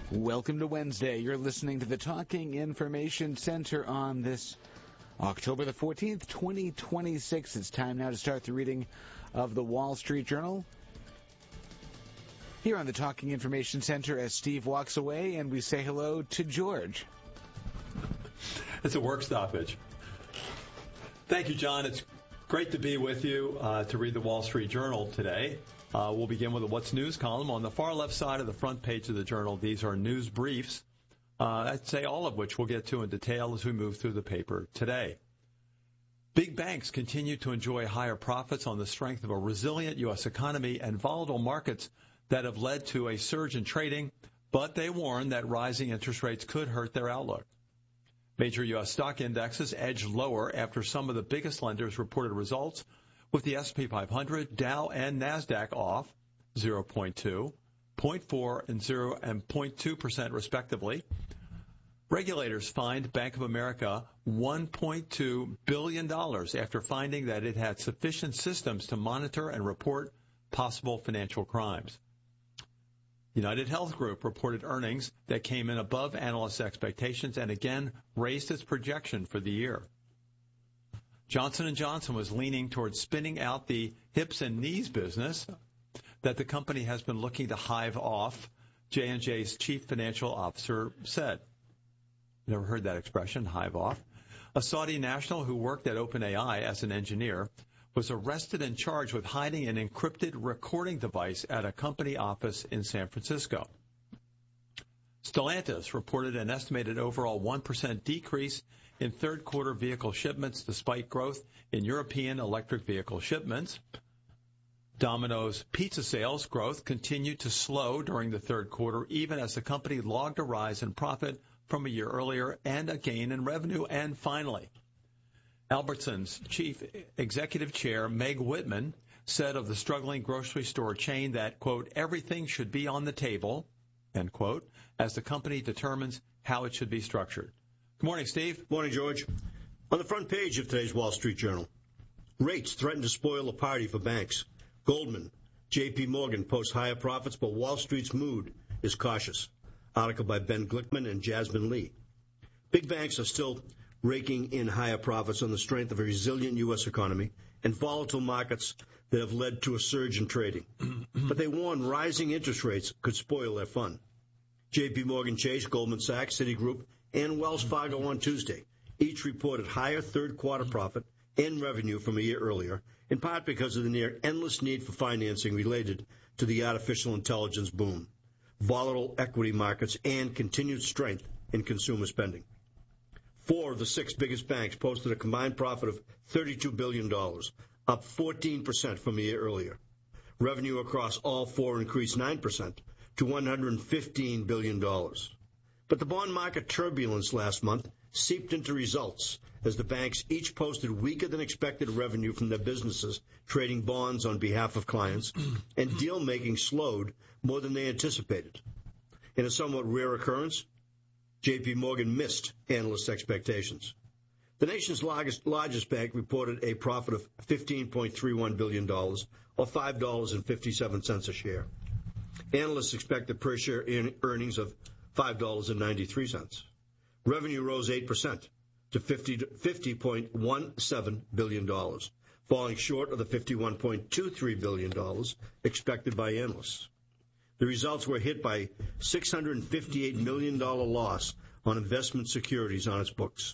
Welcome to Wednesday. You're listening to the Talking Information Center on this October the 14th, 2026. It's time now to start the reading of the Wall Street Journal. Here on the Talking Information Center as Steve walks away, and we say hello to George. It's a work stoppage. Thank you, John. It's great to be with you to read the Wall Street Journal today. We'll begin with a What's News column. On the far left side of the front page of the Journal, these are news briefs, I'd say all of which we'll get to in detail as we move through the paper today. Big banks continue to enjoy higher profits on the strength of a resilient U.S. economy and volatile markets that have led to a surge in trading, but they warn that rising interest rates could hurt their outlook. Major U.S. stock indexes edged lower after some of the biggest lenders reported results, with the S&P 500, Dow, and NASDAQ off 0.2, 0.4, and 0 and 0.2% respectively. Regulators fined Bank of America $1.2 billion after finding that it had sufficient systems to monitor and report possible financial crimes. United Health Group reported earnings that came in above analysts' expectations and again raised its projection for the year. Johnson & Johnson was leaning towards spinning out the hips and knees business that the company has been looking to hive off, J&J's chief financial officer said. Never heard that expression, hive off. A Saudi national who worked at OpenAI as an engineer was arrested and charged with hiding an encrypted recording device at a company office in San Francisco. Stellantis reported an estimated overall 1% decrease in third-quarter vehicle shipments despite growth in European electric vehicle shipments. Domino's pizza sales growth continued to slow during the third quarter, even as the company logged a rise in profit from a year earlier and a gain in revenue. And finally, Albertsons chief executive chair Meg Whitman said of the struggling grocery store chain that, quote, everything should be on the table, end quote, as the company determines how it should be structured. Good morning, Steve. Morning, George. On the front page of today's Wall Street Journal, rates threaten to spoil a party for banks. Goldman, J.P. Morgan post higher profits, but Wall Street's mood is cautious. Article by Ben Glickman and Jasmine Lee. Big banks are still raking in higher profits on the strength of a resilient U.S. economy and volatile markets that have led to a surge in trading. But they warn rising interest rates could spoil their fun. J.P. Morgan Chase, Goldman Sachs, Citigroup, and Wells Fargo on Tuesday each reported higher third-quarter profit and revenue from a year earlier, in part because of the near-endless need for financing related to the artificial intelligence boom, volatile equity markets, and continued strength in consumer spending. 4 of the 6 biggest banks posted a combined profit of $32 billion, up 14% from a year earlier. Revenue across all 4 increased 9% to $115 billion. But the bond market turbulence last month seeped into results as the banks each posted weaker-than-expected revenue from their businesses trading bonds on behalf of clients, and deal-making slowed more than they anticipated. In a somewhat rare occurrence, J.P. Morgan missed analysts' expectations. The nation's largest bank reported a profit of $15.31 billion, or $5.57 a share. Analysts expected per-share earnings of $5.93. Revenue rose 8% to $50.17 billion, falling short of the $51.23 billion expected by analysts. The results were hit by $658 million loss on investment securities on its books.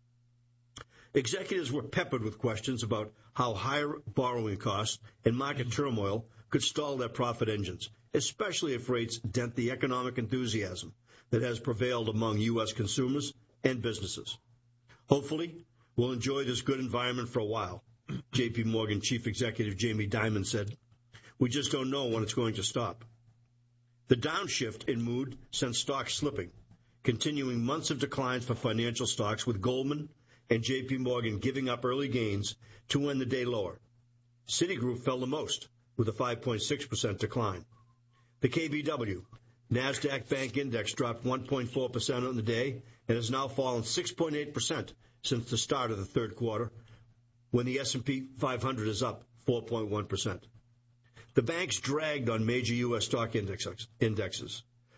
Executives were peppered with questions about how higher borrowing costs and market turmoil could stall their profit engines, especially if rates dent the economic enthusiasm that has prevailed among U.S. consumers and businesses. Hopefully, we'll enjoy this good environment for a while, J.P. Morgan Chief Executive Jamie Dimon said. We just don't know when it's going to stop. The downshift in mood sent stocks slipping, continuing months of declines for financial stocks, with Goldman and J.P. Morgan giving up early gains to end the day lower. Citigroup fell the most, with a 5.6% decline. The KBW, NASDAQ Bank Index, dropped 1.4% on the day and has now fallen 6.8% since the start of the third quarter, when the S&P 500 is up 4.1%. The banks dragged on major U.S. stock indexes.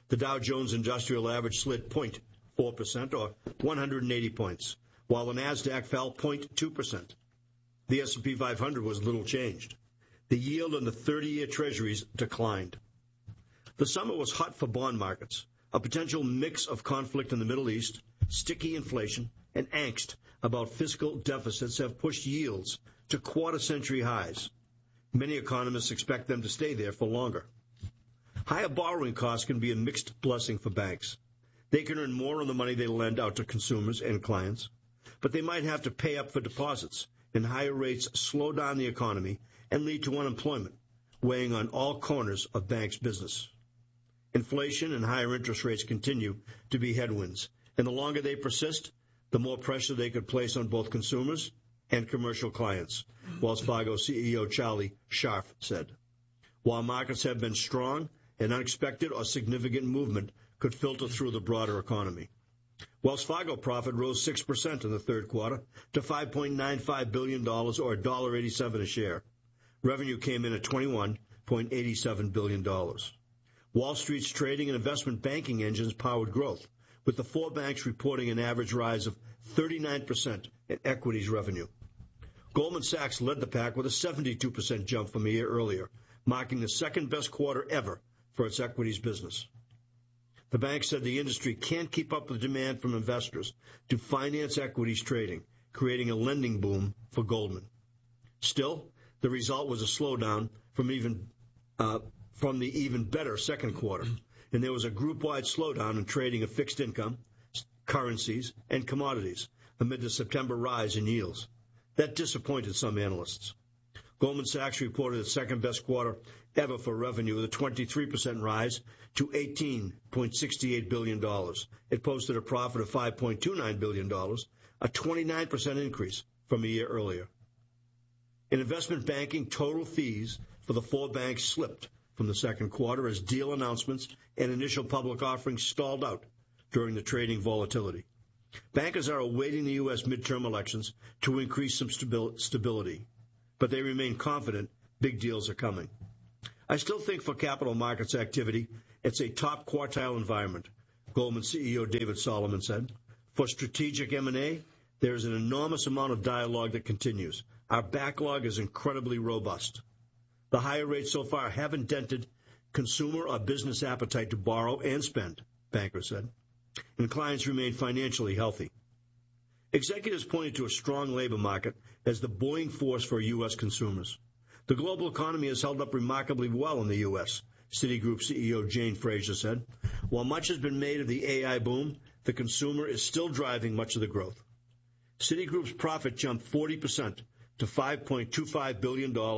The Dow Jones Industrial Average slid 0.4%, or 180 points, while the NASDAQ fell 0.2%. The S&P 500 was little changed. The yield on the 30-year Treasuries declined. The summer was hot for bond markets. A potential mix of conflict in the Middle East, sticky inflation, and angst about fiscal deficits have pushed yields to quarter-century highs. Many economists expect them to stay there for longer. Higher borrowing costs can be a mixed blessing for banks. They can earn more on the money they lend out to consumers and clients, but they might have to pay up for deposits, and higher rates slow down the economy and lead to unemployment, weighing on all corners of banks' business. Inflation and higher interest rates continue to be headwinds, and the longer they persist, the more pressure they could place on both consumers and commercial clients, Wells Fargo CEO Charlie Scharf said. While markets have been strong, an unexpected or significant movement could filter through the broader economy. Wells Fargo profit rose 6% in the third quarter to $5.95 billion, or $1.87 a share. Revenue came in at $21.87 billion. Wall Street's trading and investment banking engines powered growth, with the four banks reporting an average rise of 39% in equities revenue. Goldman Sachs led the pack with a 72% jump from a year earlier, marking the second-best quarter ever for its equities business. The bank said the industry can't keep up with demand from investors to finance equities trading, creating a lending boom for Goldman. Still, the result was a slowdown from the even better second quarter, and there was a group-wide slowdown in trading of fixed income, currencies, and commodities amid the September rise in yields. That disappointed some analysts. Goldman Sachs reported its second-best quarter ever for revenue with a 23% rise to $18.68 billion. It posted a profit of $5.29 billion, a 29% increase from a year earlier. In investment banking, total fees for the four banks slipped from the second quarter as deal announcements and initial public offerings stalled out during the trading volatility. Bankers are awaiting the U.S. midterm elections to increase some stability, but they remain confident big deals are coming. I still think for capital markets activity, it's a top quartile environment, Goldman CEO David Solomon said. For strategic M&A, there is an enormous amount of dialogue that continues. Our backlog is incredibly robust. The higher rates so far haven't dented consumer or business appetite to borrow and spend, bankers said, and clients remain financially healthy. Executives pointed to a strong labor market as the buoying force for U.S. consumers. The global economy has held up remarkably well in the U.S., Citigroup CEO Jane Fraser said. While much has been made of the AI boom, the consumer is still driving much of the growth. Citigroup's profit jumped 40% to $5.25 billion, or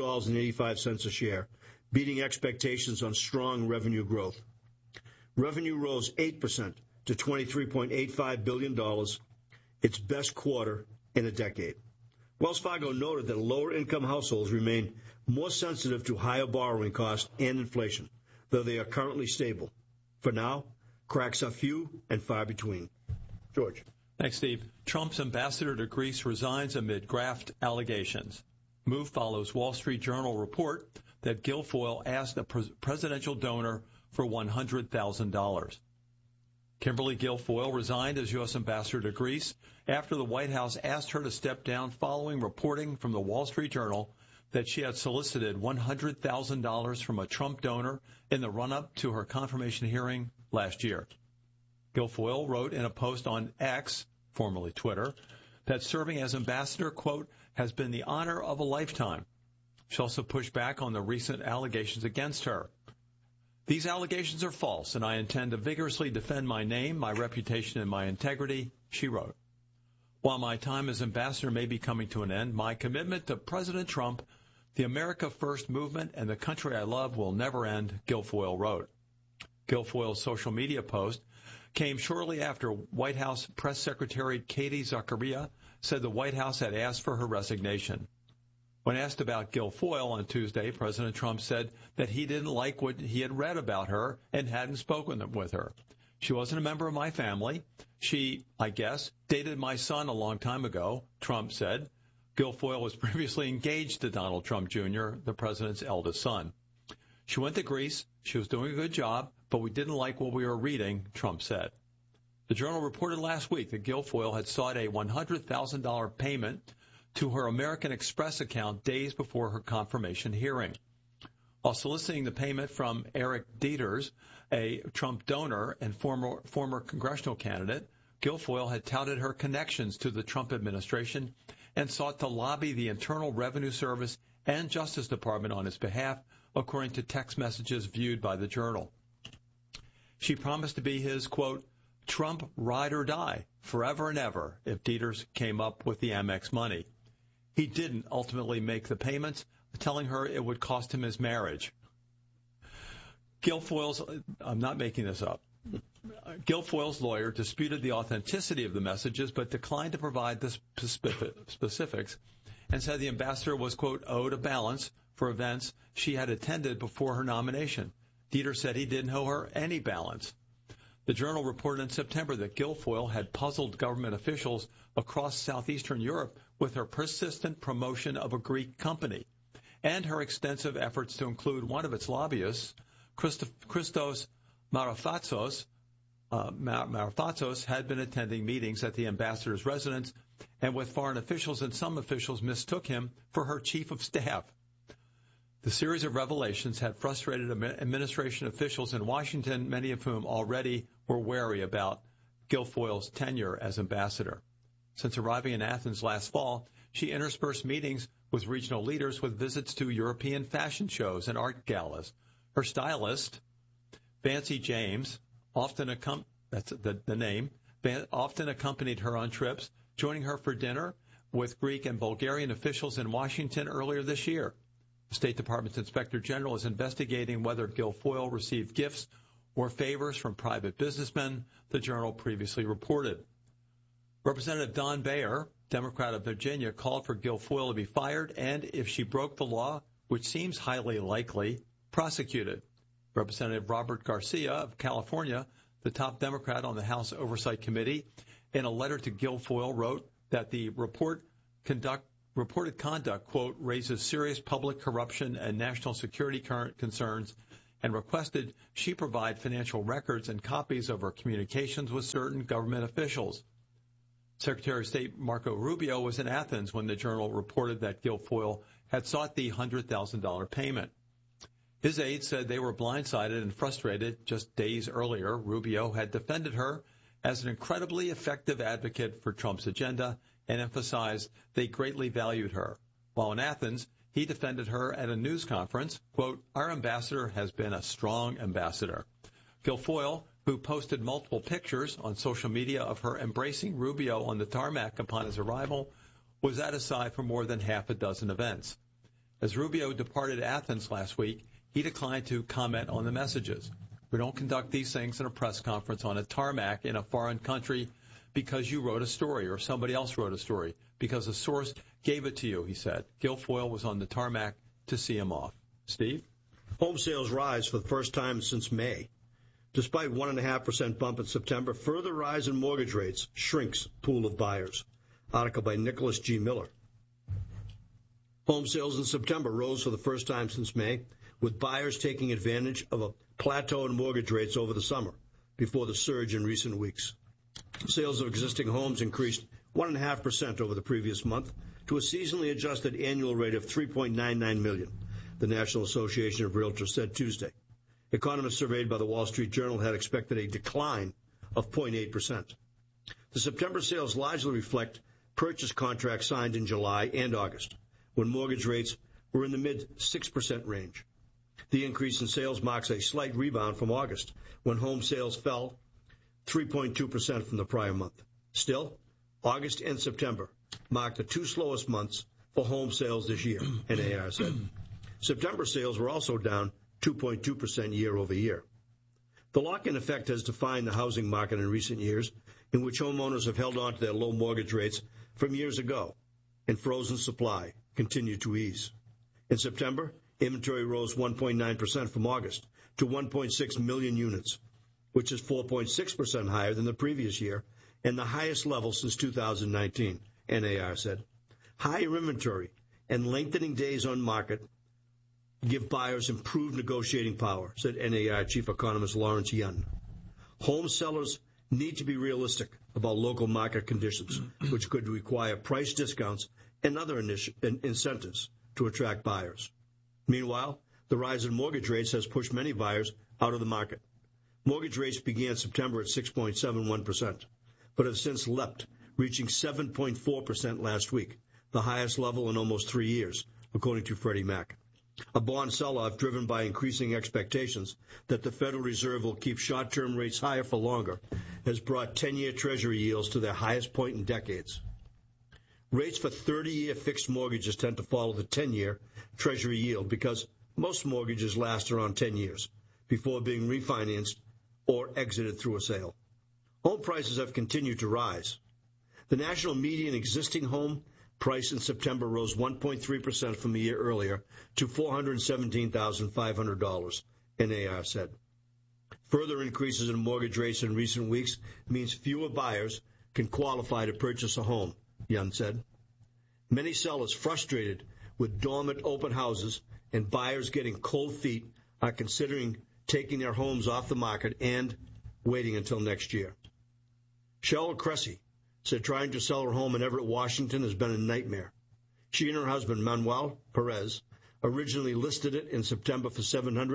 $2.85 a share, beating expectations on strong revenue growth. Revenue rose 8% to $23.85 billion, its best quarter in a decade. Wells Fargo noted that lower-income households remain more sensitive to higher borrowing costs and inflation, though they are currently stable. For now, cracks are few and far between. George. Thanks, Steve. Trump's ambassador to Greece resigns amid graft allegations. Move follows Wall Street Journal report that Guilfoyle asked a presidential donor for $100,000. Kimberly Guilfoyle resigned as U.S. ambassador to Greece after the White House asked her to step down following reporting from the Wall Street Journal that she had solicited $100,000 from a Trump donor in the run-up to her confirmation hearing last year. Guilfoyle wrote in a post on X, formerly Twitter, that serving as ambassador, quote, has been the honor of a lifetime. She also pushed back on the recent allegations against her. These allegations are false, and I intend to vigorously defend my name, my reputation, and my integrity, she wrote. While my time as ambassador may be coming to an end, my commitment to President Trump, the America First movement, and the country I love will never end, Guilfoyle wrote. Guilfoyle's social media post came shortly after White House Press Secretary Katie Zachariah said the White House had asked for her resignation. When asked about Guilfoyle on Tuesday, President Trump said that he didn't like what he had read about her and hadn't spoken with her. She wasn't a member of my family. She, I guess, dated my son a long time ago, Trump said. Guilfoyle was previously engaged to Donald Trump Jr., the president's eldest son. She went to Greece. She was doing a good job, but we didn't like what we were reading, Trump said. The Journal reported last week that Guilfoyle had sought a $100,000 payment to her American Express account days before her confirmation hearing. While soliciting the payment from Eric Dieters, a Trump donor and former congressional candidate, Guilfoyle had touted her connections to the Trump administration and sought to lobby the Internal Revenue Service and Justice Department on his behalf, according to text messages viewed by the Journal. She promised to be his, quote, Trump ride or die, forever and ever, if Dieters came up with the Amex money. He didn't ultimately make the payments, telling her it would cost him his marriage. Guilfoyle's, I'm not making this up, Guilfoyle's lawyer disputed the authenticity of the messages but declined to provide the specifics and said the ambassador was, quote, owed a balance for events she had attended before her nomination. Dieter said he didn't owe her any balance. The Journal reported in September that Guilfoyle had puzzled government officials across southeastern Europe with her persistent promotion of a Greek company and her extensive efforts to include one of its lobbyists, Christos Marafatsos. Marafatsos had been attending meetings at the ambassador's residence and with foreign officials, and some officials mistook him for her chief of staff. The series of revelations had frustrated administration officials in Washington, many of whom already were wary about Guilfoyle's tenure as ambassador. Since arriving in Athens last fall, she interspersed meetings with regional leaders with visits to European fashion shows and art galas. Her stylist, Fancy James, often accompanied her on trips, joining her for dinner with Greek and Bulgarian officials in Washington earlier this year. The State Department's Inspector General is investigating whether Guilfoyle received gifts or favors from private businessmen, the Journal previously reported. Representative Don Bayer, Democrat of Virginia, called for Guilfoyle to be fired and, if she broke the law, which seems highly likely, prosecuted. Representative Robert Garcia of California, the top Democrat on the House Oversight Committee, in a letter to Guilfoyle wrote that the reported conduct, quote, raises serious public corruption and national security concerns, and requested she provide financial records and copies of her communications with certain government officials. Secretary of State Marco Rubio was in Athens when the Journal reported that Guilfoyle had sought the $100,000 payment. His aides said they were blindsided and frustrated. Just days earlier, Rubio had defended her as an incredibly effective advocate for Trump's agenda and emphasized they greatly valued her. While in Athens, he defended her at a news conference, quote, our ambassador has been a strong ambassador. Guilfoyle, who posted multiple pictures on social media of her embracing Rubio on the tarmac upon his arrival, was at his side for more than half a dozen events. As Rubio departed Athens last week, he declined to comment on the messages. We don't conduct these things in a press conference on a tarmac in a foreign country because you wrote a story or somebody else wrote a story, because a source gave it to you, he said. Guilfoyle was on the tarmac to see him off. Steve? Home sales rise for the first time since May. Despite 1.5% bump in September, further rise in mortgage rates shrinks pool of buyers. Article by Nicholas G. Miller. Home sales in September rose for the first time since May, with buyers taking advantage of a plateau in mortgage rates over the summer before the surge in recent weeks. Sales of existing homes increased 1.5% over the previous month to a seasonally adjusted annual rate of 3.99 million, the National Association of Realtors said Tuesday. Economists surveyed by the Wall Street Journal had expected a decline of 0.8%. The September sales largely reflect purchase contracts signed in July and August, when mortgage rates were in the mid-6% range. The increase in sales marks a slight rebound from August, when home sales fell 3.2% from the prior month. Still, August and September marked the two slowest months for home sales this year, NAR said. September sales were also down 2.2% year over year. The lock-in effect has defined the housing market in recent years, in which homeowners have held on to their low mortgage rates from years ago, and frozen supply continued to ease. In September, inventory rose 1.9% from August to 1.6 million units, which is 4.6% higher than the previous year and the highest level since 2019, NAR said. Higher inventory and lengthening days on market give buyers improved negotiating power, said NAR Chief Economist Lawrence Yun. Home sellers need to be realistic about local market conditions, which could require price discounts and other incentives to attract buyers. Meanwhile, the rise in mortgage rates has pushed many buyers out of the market. Mortgage rates began September at 6.71%, but have since leapt, reaching 7.4% last week, the highest level in almost 3 years, according to Freddie Mac. A bond sell-off driven by increasing expectations that the Federal Reserve will keep short-term rates higher for longer has brought 10-year Treasury yields to their highest point in decades. Rates for 30-year fixed mortgages tend to follow the 10-year Treasury yield because most mortgages last around 10 years before being refinanced or exited through a sale. Home prices have continued to rise. The national median existing home price in September rose 1.3% from a year earlier to $417,500, NAR said. Further increases in mortgage rates in recent weeks means fewer buyers can qualify to purchase a home, Yun said. Many sellers frustrated with dormant open houses and buyers getting cold feet are considering taking their homes off the market and waiting until next year. Cheryl Cressy said trying to sell her home in Everett, Washington has been a nightmare. She and her husband, Manuel Perez, originally listed it in September for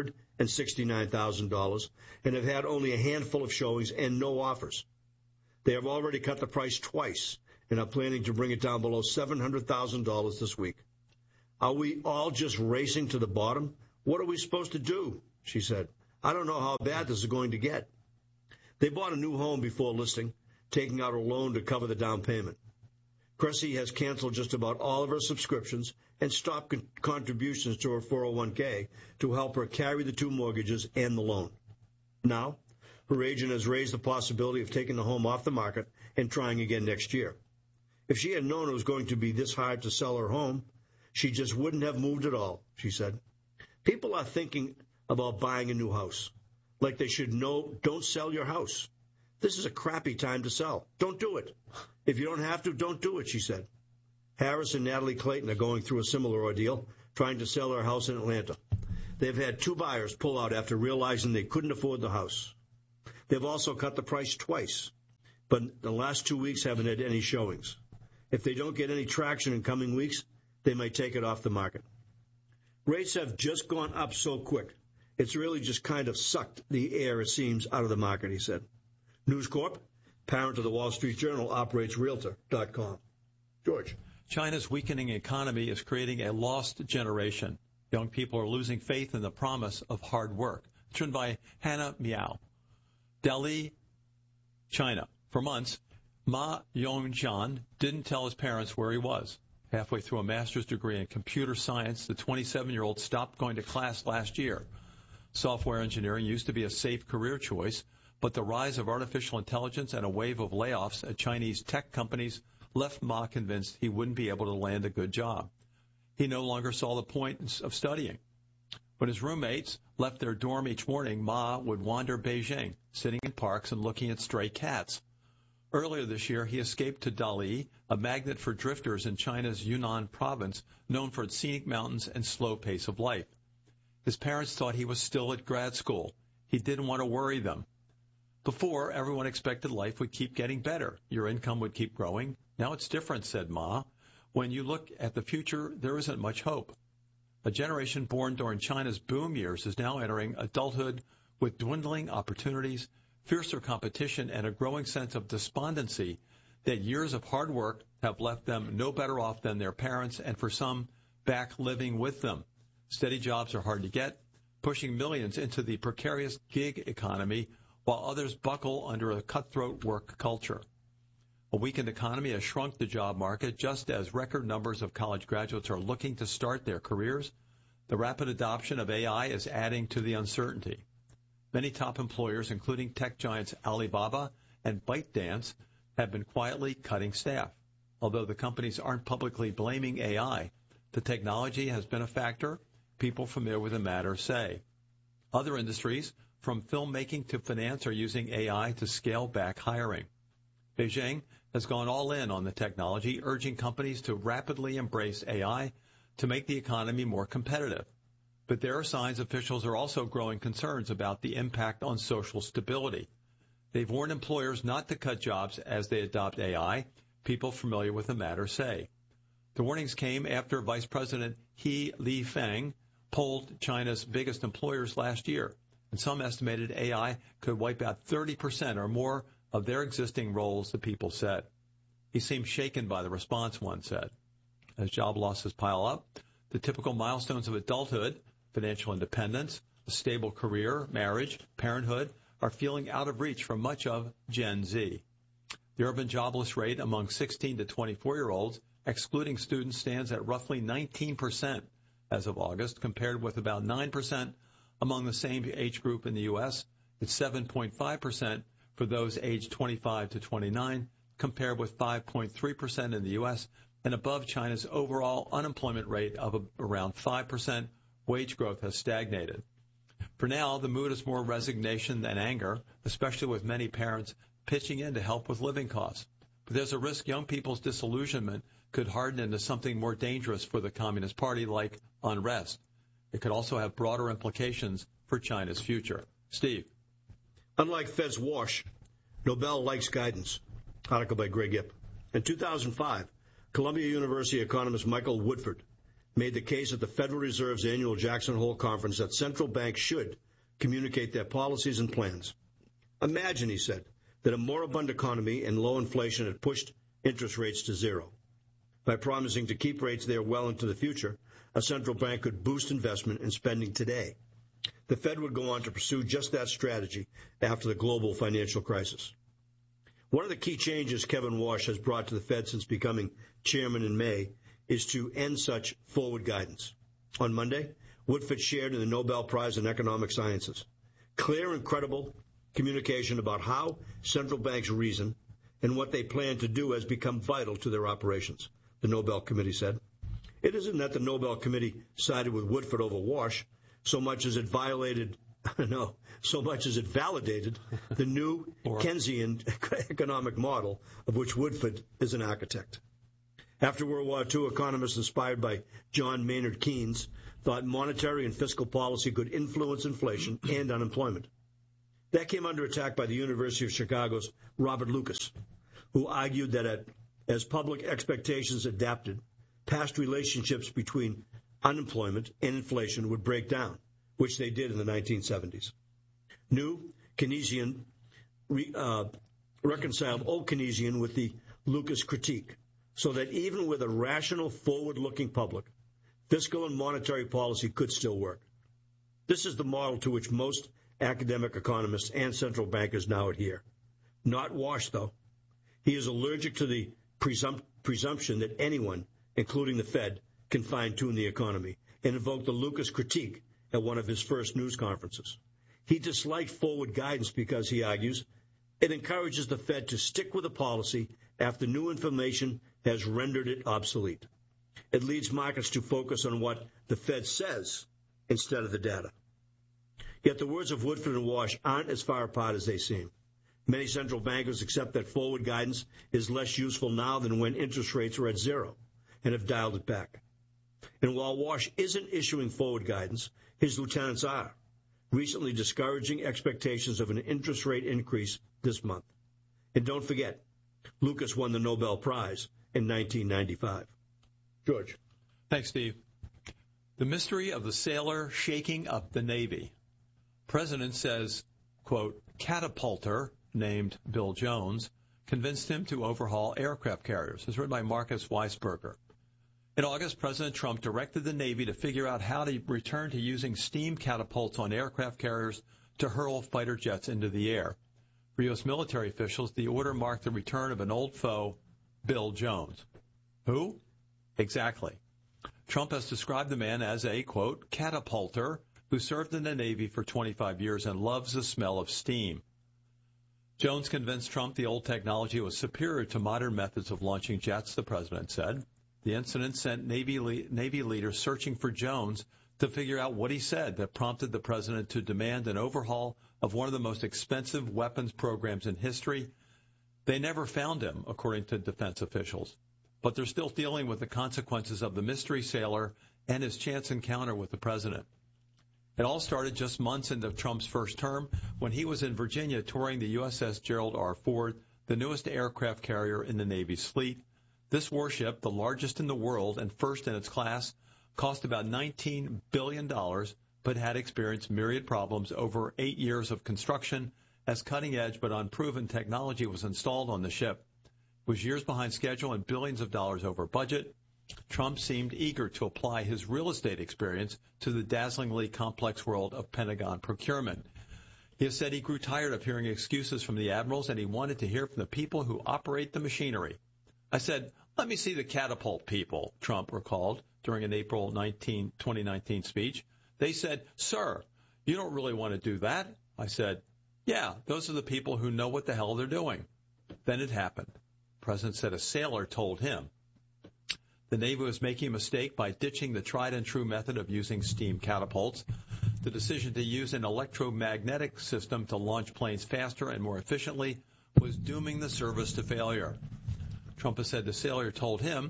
$769,000 and have had only a handful of showings and no offers. They have already cut the price twice and are planning to bring it down below $700,000 this week. Are we all just racing to the bottom? What are we supposed to do? She said. I don't know how bad this is going to get. They bought a new home before listing, taking out a loan to cover the down payment. Cressy has canceled just about all of her subscriptions and stopped contributions to her 401k to help her carry the two mortgages and the loan. Now, her agent has raised the possibility of taking the home off the market and trying again next year. If she had known it was going to be this hard to sell her home, she just wouldn't have moved at all, she said. People are thinking about buying a new house. Like they should know, don't sell your house. This is a crappy time to sell. Don't do it. If you don't have to, don't do it, she said. Harris and Natalie Clayton are going through a similar ordeal, trying to sell their house in Atlanta. They've had two buyers pull out after realizing they couldn't afford the house. They've also cut the price twice, but the last 2 weeks haven't had any showings. If they don't get any traction in coming weeks, they might take it off the market. Rates have just gone up so quick. It's really just kind of sucked the air, it seems, out of the market, he said. News Corp, parent of the Wall Street Journal, operates Realtor.com. George. China's weakening economy is creating a lost generation. Young people are losing faith in the promise of hard work. It's written by Hannah Miao. Delhi, China. For months, Ma Yongjian didn't tell his parents where he was. Halfway through a master's degree in computer science, the 27-year-old stopped going to class last year. Software engineering used to be a safe career choice, but the rise of artificial intelligence and a wave of layoffs at Chinese tech companies left Ma convinced he wouldn't be able to land a good job. He no longer saw the point of studying. When his roommates left their dorm each morning, Ma would wander Beijing, sitting in parks and looking at stray cats. Earlier this year, he escaped to Dali, a magnet for drifters in China's Yunnan province, known for its scenic mountains and slow pace of life. His parents thought he was still at grad school. He didn't want to worry them. Before, everyone expected life would keep getting better. Your income would keep growing. Now it's different, said Ma. When you look at the future, there isn't much hope. A generation born during China's boom years is now entering adulthood with dwindling opportunities, fiercer competition, and a growing sense of despondency that years of hard work have left them no better off than their parents, and for some, back living with them. Steady jobs are hard to get, pushing millions into the precarious gig economy, while others buckle under a cutthroat work culture. A weakened economy has shrunk the job market just as record numbers of college graduates are looking to start their careers. The rapid adoption of AI is adding to the uncertainty. Many top employers, including tech giants Alibaba and ByteDance, have been quietly cutting staff. Although the companies aren't publicly blaming AI, the technology has been a factor, people familiar with the matter say. Other industries, from filmmaking to finance, are using AI to scale back hiring. Beijing has gone all in on the technology, urging companies to rapidly embrace AI to make the economy more competitive. But there are signs officials are also growing concerns about the impact on social stability. They've warned employers not to cut jobs as they adopt AI, people familiar with the matter say. The warnings came after Vice President He Lifeng polled China's biggest employers last year, and some estimated AI could wipe out 30% or more of their existing roles, the people said. He seemed shaken by the response, one said. As job losses pile up, the typical milestones of adulthood, financial independence, a stable career, marriage, parenthood, are feeling out of reach for much of Gen Z. The urban jobless rate among 16 to 24-year-olds, excluding students, stands at roughly 19% as of August, compared with about 9% among the same age group in the U.S. It's 7.5% for those aged 25 to 29, compared with 5.3% in the U.S., and above China's overall unemployment rate of around 5%. Wage growth has stagnated. For now, the mood is more resignation than anger, especially with many parents pitching in to help with living costs. But there's a risk young people's disillusionment could harden into something more dangerous for the Communist Party, like unrest. It could also have broader implications for China's future. Steve. Unlike Fed's wash, Nobel likes guidance. Article by Greg Ip. In 2005, Columbia University economist Michael Woodford made the case at the Federal Reserve's annual Jackson Hole conference that central banks should communicate their policies and plans. Imagine, he said, that a moribund economy and low inflation had pushed interest rates to zero. By promising to keep rates there well into the future, a central bank could boost investment and spending today. The Fed would go on to pursue just that strategy after the global financial crisis. One of the key changes Kevin Walsh has brought to the Fed since becoming chairman in May is to end such forward guidance. On Monday, Woodford shared in the Nobel Prize in Economic Sciences clear and credible communication about how central banks reason and what they plan to do has become vital to their operations, the Nobel Committee said. It isn't that the Nobel Committee sided with Woodford over Walsh so much as it validated the new Keynesian economic model of which Woodford is an architect. After World War II, economists inspired by John Maynard Keynes thought monetary and fiscal policy could influence inflation and unemployment. That came under attack by the University of Chicago's Robert Lucas, who argued that as public expectations adapted, past relationships between unemployment and inflation would break down, which they did in the 1970s. New Keynesian reconciled old Keynesian with the Lucas critique, so that even with a rational, forward-looking public, fiscal and monetary policy could still work. This is the model to which most academic economists and central bankers now adhere. Not Walsh, though. He is allergic to the presumption that anyone, including the Fed, can fine-tune the economy, and invoked the Lucas critique at one of his first news conferences. He disliked forward guidance because, he argues, it encourages the Fed to stick with a policy after new information has rendered it obsolete. It leads markets to focus on what the Fed says instead of the data. Yet the words of Woodford and Walsh aren't as far apart as they seem. Many central bankers accept that forward guidance is less useful now than when interest rates were at zero and have dialed it back. And while Walsh isn't issuing forward guidance, his lieutenants are, recently discouraging expectations of an interest rate increase this month. And don't forget, Lucas won the Nobel Prize in 1995. George. Thanks, Steve. The mystery of the sailor shaking up the Navy. President says, quote, catapulter named Bill Jones convinced him to overhaul aircraft carriers. It's written by Marcus Weisberger. In August, President Trump directed the Navy to figure out how to return to using steam catapults on aircraft carriers to hurl fighter jets into the air. For U.S. military officials, the order marked the return of an old foe, Bill Jones. Who? Exactly. Trump has described the man as a, quote, catapulter who served in the Navy for 25 years and loves the smell of steam. Jones convinced Trump the old technology was superior to modern methods of launching jets, the president said. The incident sent Navy leaders searching for Jones to figure out what he said that prompted the president to demand an overhaul of one of the most expensive weapons programs in history. They never found him, according to defense officials. But they're still dealing with the consequences of the mystery sailor and his chance encounter with the president. It all started just months into Trump's first term when he was in Virginia touring the USS Gerald R. Ford, the newest aircraft carrier in the Navy's fleet. This warship, the largest in the world and first in its class, cost about $19 billion, but had experienced myriad problems over 8 years of construction as cutting-edge but unproven technology was installed on the ship. It was years behind schedule and billions of dollars over budget. Trump seemed eager to apply his real estate experience to the dazzlingly complex world of Pentagon procurement. He has said he grew tired of hearing excuses from the admirals and he wanted to hear from the people who operate the machinery. I said, "Let me see the catapult people," Trump recalled during an April 2019 speech. They said, "Sir, you don't really want to do that." I said, "Yeah, those are the people who know what the hell they're doing." Then it happened. The president said a sailor told him. The Navy was making a mistake by ditching the tried-and-true method of using steam catapults. The decision to use an electromagnetic system to launch planes faster and more efficiently was dooming the service to failure. Trump has said the sailor told him,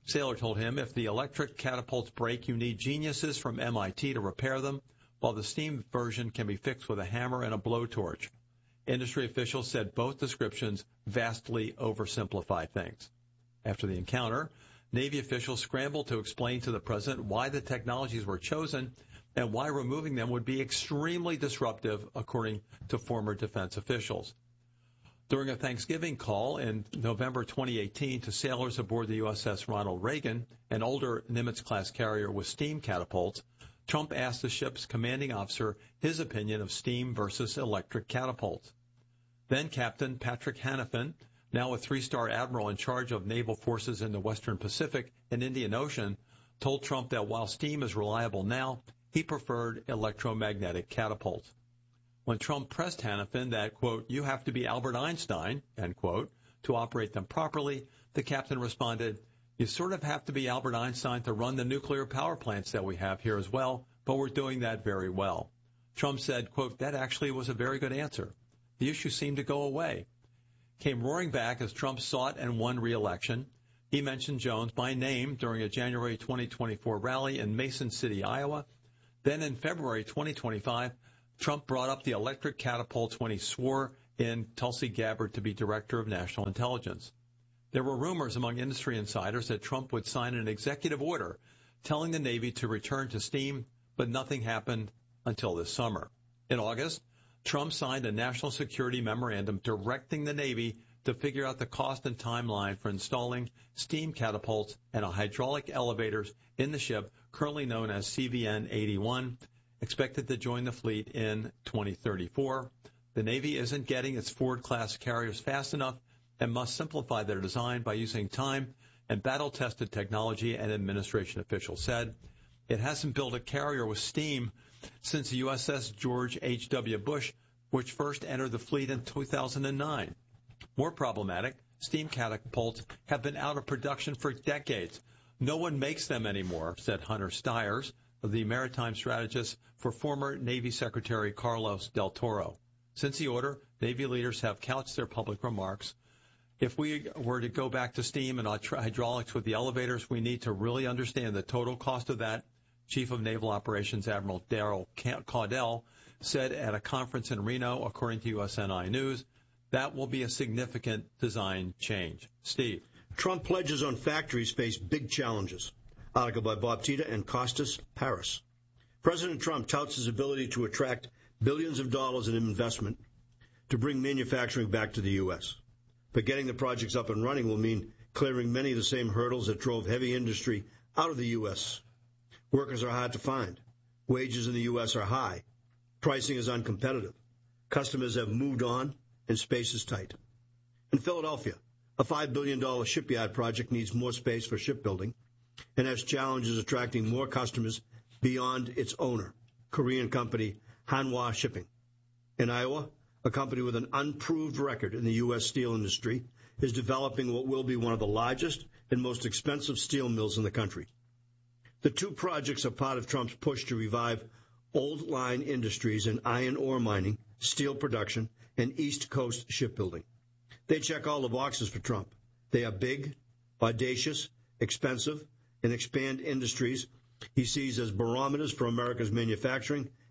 if the electric catapults break, you need geniuses from MIT to repair them, while the steam version can be fixed with a hammer and a blowtorch. Industry officials said both descriptions vastly oversimplify things. After the encounter, Navy officials scrambled to explain to the president why the technologies were chosen and why removing them would be extremely disruptive, according to former defense officials. During a Thanksgiving call in November 2018 to sailors aboard the USS Ronald Reagan, an older Nimitz-class carrier with steam catapults, Trump asked the ship's commanding officer his opinion of steam versus electric catapults. Then Captain Patrick Hanifin, now a three-star admiral in charge of naval forces in the Western Pacific and Indian Ocean, told Trump that while steam is reliable now, he preferred electromagnetic catapults. When Trump pressed Hanifin that, quote, "you have to be Albert Einstein," end quote, to operate them properly, the captain responded, "You sort of have to be Albert Einstein to run the nuclear power plants that we have here as well, but we're doing that very well." Trump said, quote, "That actually was a very good answer. The issue seemed to go away." Came roaring back as Trump sought and won re-election. He mentioned Jones by name during a January 2024 rally in Mason City, Iowa. Then in February 2025, Trump brought up the electric catapults when he swore in Tulsi Gabbard to be Director of National Intelligence. There were rumors among industry insiders that Trump would sign an executive order telling the Navy to return to steam, but nothing happened until this summer. In August, Trump signed a national security memorandum directing the Navy to figure out the cost and timeline for installing steam catapults and hydraulic elevators in the ship currently known as CVN-81, expected to join the fleet in 2034. The Navy isn't getting its Ford-class carriers fast enough and must simplify their design by using time and battle-tested technology, an administration official said. It hasn't built a carrier with steam since the USS George H.W. Bush, which first entered the fleet in 2009. More problematic, steam catapults have been out of production for decades. No one makes them anymore, said Hunter Stiers, the maritime strategist for former Navy Secretary Carlos Del Toro. Since the order, Navy leaders have couched their public remarks. If we were to go back to steam and hydraulics with the elevators, we need to really understand the total cost of that, Chief of Naval Operations Admiral Darrell Caudell said at a conference in Reno, according to USNI News. That will be a significant design change. Steve. Trump pledges on factories face big challenges. Article by Bob Tita and Costas Paris. President Trump touts his ability to attract billions of dollars in investment to bring manufacturing back to the U.S. But getting the projects up and running will mean clearing many of the same hurdles that drove heavy industry out of the U.S. Workers are hard to find. Wages in the U.S. are high. Pricing is uncompetitive. Customers have moved on, and space is tight. In Philadelphia, a $5 billion shipyard project needs more space for shipbuilding and has challenges attracting more customers beyond its owner, Korean company Hanwha Shipping. In Iowa, a company with an unproved record in the U.S. steel industry is developing what will be one of the largest and most expensive steel mills in the country. The two projects are part of Trump's push to revive old line industries in iron ore mining, steel production, and East Coast shipbuilding. They check all the boxes for Trump. They are big, audacious, expensive, and expand industries he sees as barometers for America's manufacturing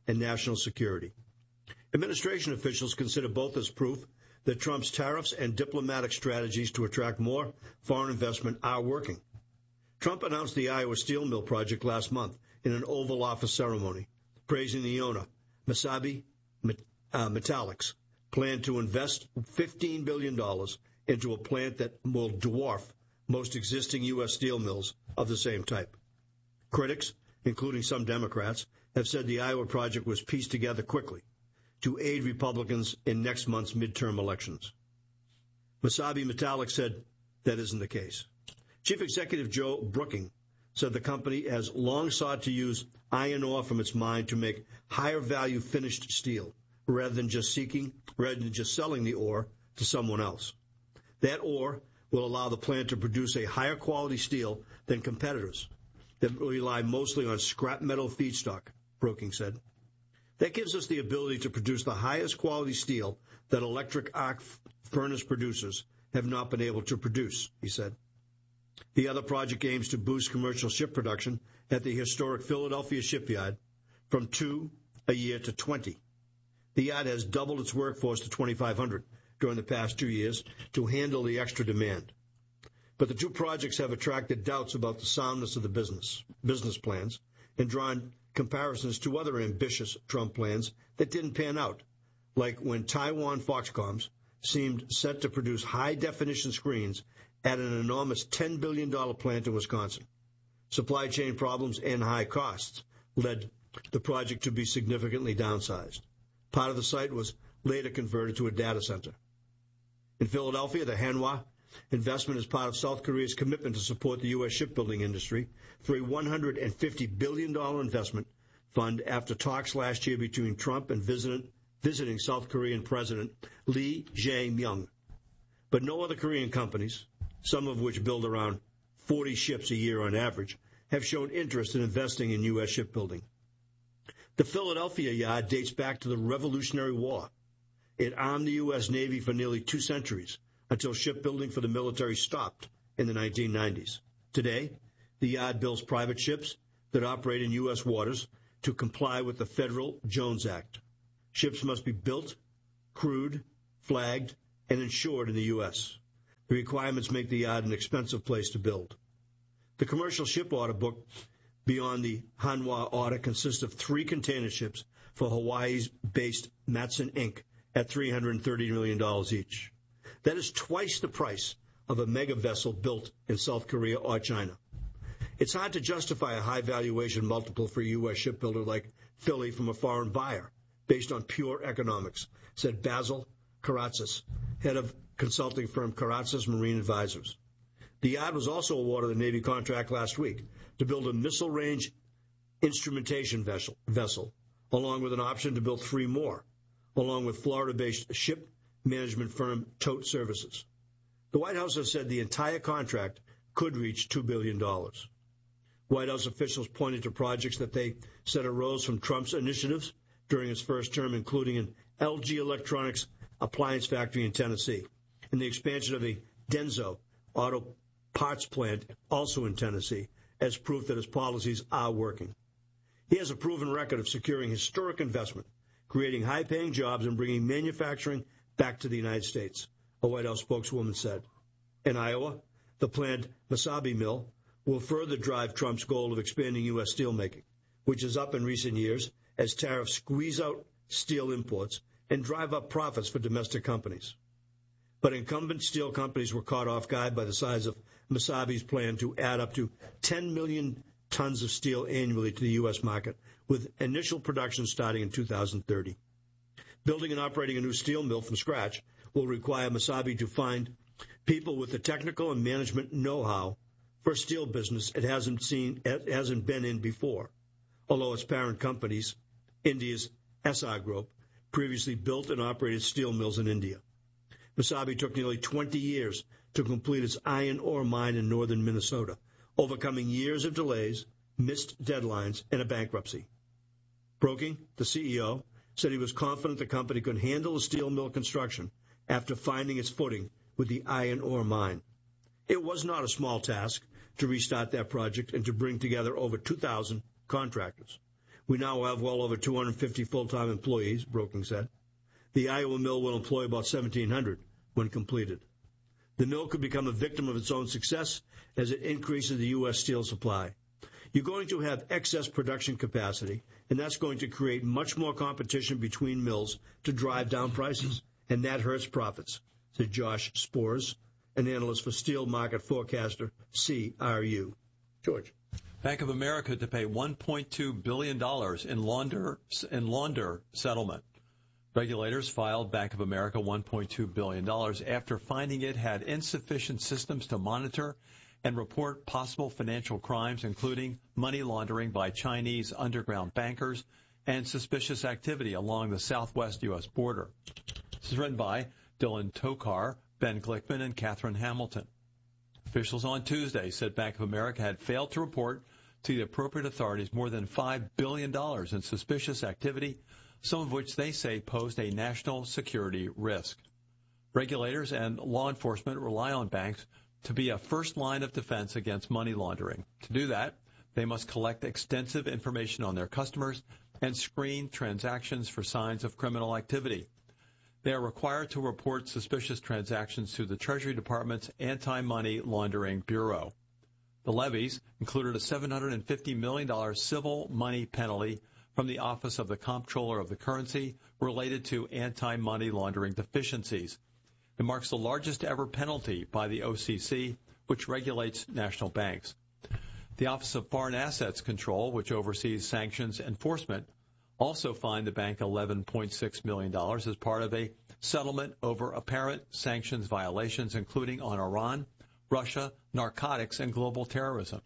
and national security. Administration officials consider both as proof that Trump's tariffs and diplomatic strategies to attract more foreign investment are working. Trump announced the Iowa steel mill project last month in an Oval Office ceremony, praising the owner, Mesabi Metallics, plan to invest $15 billion into a plant that will dwarf most existing U.S. steel mills of the same type. Critics, including some Democrats, have said the Iowa project was pieced together quickly to aid Republicans in next month's midterm elections. Mesabi Metallics said that isn't the case. Chief Executive Joe Brooking said the company has long sought to use iron ore from its mine to make higher value finished steel, rather than just selling the ore to someone else. That ore will allow the plant to produce a higher quality steel than competitors that rely mostly on scrap metal feedstock, Brooking said. That gives us the ability to produce the highest quality steel that electric arc furnace producers have not been able to produce, he said. The other project aims to boost commercial ship production at the historic Philadelphia shipyard from 2 a year to 20. The yard has doubled its workforce to 2,500 during the past 2 years to handle the extra demand. But the two projects have attracted doubts about the soundness of the business plans and drawn comparisons to other ambitious Trump plans that didn't pan out, like when Taiwan Foxconns seemed set to produce high-definition screens at an enormous $10 billion plant in Wisconsin. Supply chain problems and high costs led the project to be significantly downsized. Part of the site was later converted to a data center. In Philadelphia, the Hanwha investment is part of South Korea's commitment to support the U.S. shipbuilding industry for a $150 billion investment fund after talks last year between Trump and visiting South Korean President Lee Jae-myung. But no other Korean companies, some of which build around 40 ships a year on average, have shown interest in investing in U.S. shipbuilding. The Philadelphia yard dates back to the Revolutionary War. It armed the U.S. Navy for nearly 2 centuries, until shipbuilding for the military stopped in the 1990s. Today, the yard builds private ships that operate in U.S. waters to comply with the federal Jones Act. Ships must be built, crewed, flagged, and insured in the U.S. The requirements make the yard an expensive place to build. The commercial ship order book beyond the Hanwha order consists of 3 container ships for Hawaii-based Matson Inc. at $330 million each. That is twice the price of a mega vessel built in South Korea or China. It's hard to justify a high valuation multiple for a U.S. shipbuilder like Philly from a foreign buyer, based on pure economics, said Basil Karatzis, head of consulting firm Karatzis Marine Advisors. The yard was also awarded a Navy contract last week to build a missile range instrumentation vessel, along with an option to build 3 more, along with Florida-based ship management firm Tote Services. The White House has said the entire contract could reach $2 billion. White House officials pointed to projects that they said arose from Trump's initiatives during his first term, including an LG Electronics appliance factory in Tennessee and the expansion of a Denso auto parts plant also in Tennessee as proof that his policies are working. He has a proven record of securing historic investment, creating high-paying jobs, and bringing manufacturing back to the United States, a White House spokeswoman said. In Iowa, the planned Mesabi mill will further drive Trump's goal of expanding U.S. steelmaking, which is up in recent years as tariffs squeeze out steel imports and drive up profits for domestic companies. But incumbent steel companies were caught off guard by the size of Mesabi's plan to add up to 10 million tons of steel annually to the U.S. market, with initial production starting in 2030. Building and operating a new steel mill from scratch will require Mesabi to find people with the technical and management know-how for a steel business it hasn't been in before, although its parent companies, India's Essar Group, previously built and operated steel mills in India. Mesabi took nearly 20 years to complete its iron ore mine in northern Minnesota, overcoming years of delays, missed deadlines, and a bankruptcy. Brooking, the CEO, said he was confident the company could handle the steel mill construction after finding its footing with the iron ore mine. It was not a small task to restart that project and to bring together over 2,000 contractors. We now have well over 250 full-time employees, Brookings said. The Iowa mill will employ about 1,700 when completed. The mill could become a victim of its own success as it increases the U.S. steel supply. You're going to have excess production capacity, and that's going to create much more competition between mills to drive down prices, and that hurts profits, said Josh Spores, an analyst for Steel Market Forecaster, CRU. George. Bank of America to pay $1.2 billion in launder settlement. Regulators filed Bank of America $1.2 billion after finding it had insufficient systems to monitor and report possible financial crimes, including money laundering by Chinese underground bankers and suspicious activity along the southwest U.S. border. This is written by Dylan Tokar, Ben Glickman, and Catherine Hamilton. Officials on Tuesday said Bank of America had failed to report to the appropriate authorities more than $5 billion in suspicious activity, some of which they say posed a national security risk. Regulators and law enforcement rely on banks to be a first line of defense against money laundering. To do that, they must collect extensive information on their customers and screen transactions for signs of criminal activity. They are required to report suspicious transactions to the Treasury Department's Anti-Money Laundering Bureau. The levies included a $750 million civil money penalty from the Office of the Comptroller of the Currency related to anti-money laundering deficiencies. It marks the largest ever penalty by the OCC, which regulates national banks. The Office of Foreign Assets Control, which oversees sanctions enforcement, also fined the bank $11.6 million as part of a settlement over apparent sanctions violations, including on Iran, Russia, narcotics, and global terrorism.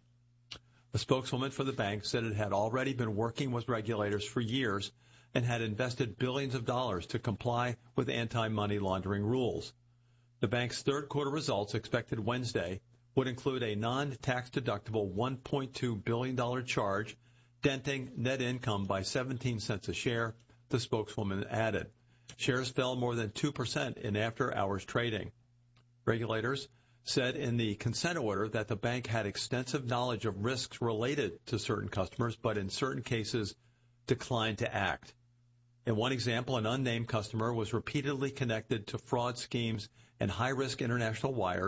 A spokeswoman for the bank said it had already been working with regulators for years and had invested billions of dollars to comply with anti-money laundering rules. The bank's third quarter results, expected Wednesday, would include a non-tax deductible $1.2 billion charge, denting net income by 17 cents a share, the spokeswoman added. Shares fell more than 2% in after-hours trading. Regulators said in the consent order that the bank had extensive knowledge of risks related to certain customers, but in certain cases declined to act. In one example, an unnamed customer was repeatedly connected to fraud schemes and high-risk international wires